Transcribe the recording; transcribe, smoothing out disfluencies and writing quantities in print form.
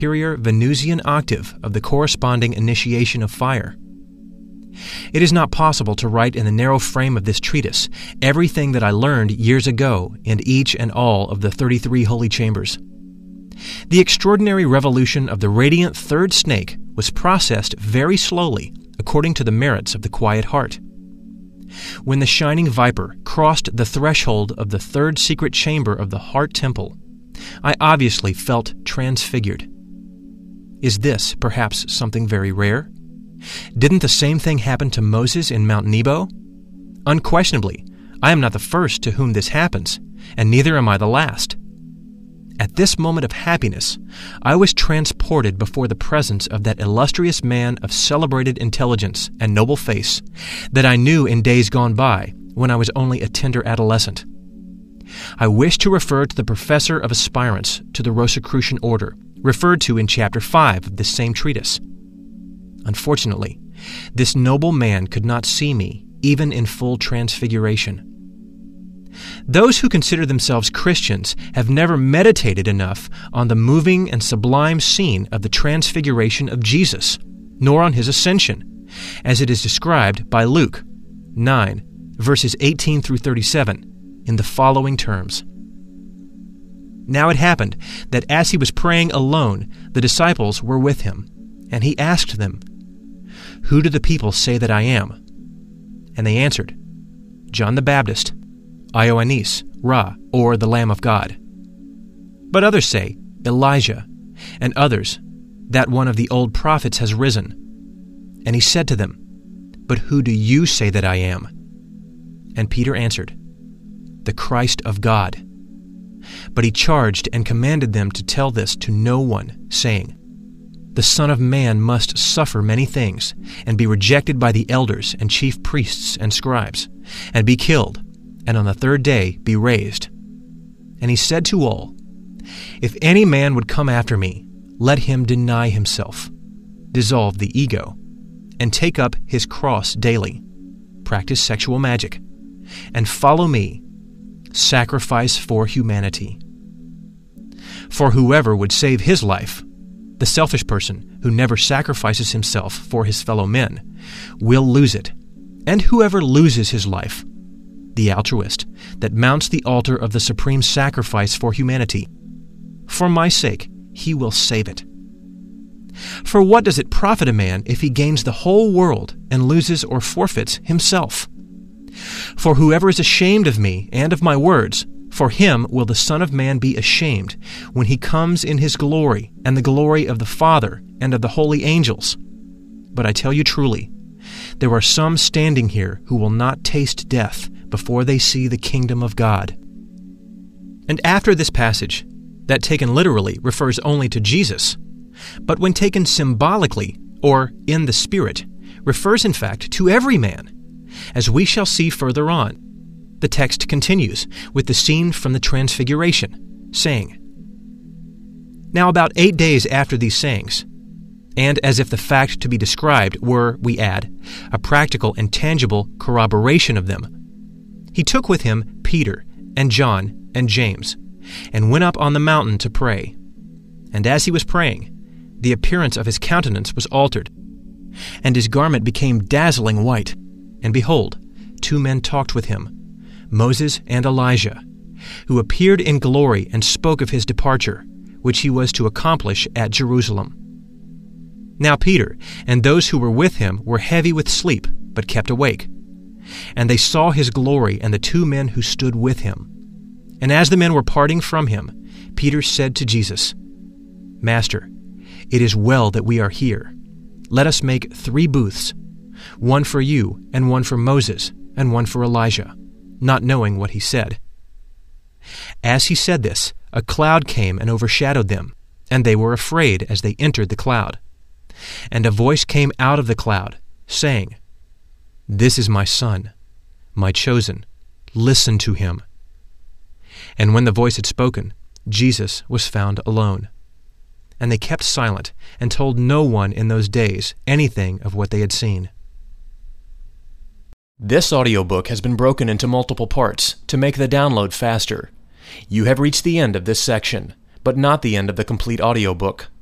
superior Venusian octave of the corresponding initiation of fire. It is not possible to write in the narrow frame of this treatise everything that I learned years ago in each and all of the 33 holy chambers. The extraordinary revolution of the radiant third snake was processed very slowly according to the merits of the quiet heart. When the shining viper crossed the threshold of the third secret chamber of the heart temple, I obviously felt transfigured. Is this perhaps something very rare? Didn't the same thing happen to Moses in Mount Nebo? Unquestionably, I am not the first to whom this happens, and neither am I the last. At this moment of happiness, I was transported before the presence of that illustrious man of celebrated intelligence and noble face that I knew in days gone by when I was only a tender adolescent. I wish to refer to the professor of aspirants to the Rosicrucian order, referred to in Chapter 5 of this same treatise. Unfortunately, this noble man could not see me, even in full transfiguration. Those who consider themselves Christians have never meditated enough on the moving and sublime scene of the transfiguration of Jesus, nor on his ascension, as it is described by Luke 9, verses 18 through 37, in the following terms. Now it happened that as he was praying alone, the disciples were with him, and he asked them, "Who do the people say that I am?" And they answered, "John the Baptist, Ioannis, Ra, or the Lamb of God. But others say, Elijah, and others, that one of the old prophets has risen." And he said to them, "But who do you say that I am?" And Peter answered, "The Christ of God." But he charged and commanded them to tell this to no one, saying, "The Son of Man must suffer many things, and be rejected by the elders and chief priests and scribes, and be killed, and on the third day be raised." And he said to all, "If any man would come after me, let him deny himself, dissolve the ego, and take up his cross daily, practice sexual magic, and follow me, sacrifice for humanity. For whoever would save his life, the selfish person who never sacrifices himself for his fellow men, will lose it, and whoever loses his life, the altruist that mounts the altar of the supreme sacrifice for humanity, for my sake he will save it. For what does it profit a man if he gains the whole world and loses or forfeits himself? For whoever is ashamed of me and of my words, for him will the Son of Man be ashamed when he comes in his glory and the glory of the Father and of the holy angels. But I tell you truly, there are some standing here who will not taste death before they see the kingdom of God." And after this passage, that taken literally refers only to Jesus, but when taken symbolically, or in the Spirit, refers in fact to every man, as we shall see further on. The text continues with the scene from the Transfiguration, saying, "Now about 8 days after these sayings, and as if the fact to be described were, we add, a practical and tangible corroboration of them, he took with him Peter and John and James, and went up on the mountain to pray. And as he was praying, the appearance of his countenance was altered, and his garment became dazzling white. And behold, 2 men talked with him, Moses and Elijah, who appeared in glory and spoke of his departure, which he was to accomplish at Jerusalem. Now Peter and those who were with him were heavy with sleep, but kept awake. And they saw his glory and the 2 men who stood with him. And as the men were parting from him, Peter said to Jesus, "Master, it is well that we are here. Let us make 3 booths, one for you, and one for Moses, and one for Elijah," not knowing what he said. As he said this, a cloud came and overshadowed them, and they were afraid as they entered the cloud. And a voice came out of the cloud, saying, "This is my Son, my chosen. Listen to him." And when the voice had spoken, Jesus was found alone. And they kept silent and told no one in those days anything of what they had seen. This audiobook has been broken into multiple parts to make the download faster. You have reached the end of this section, but not the end of the complete audiobook.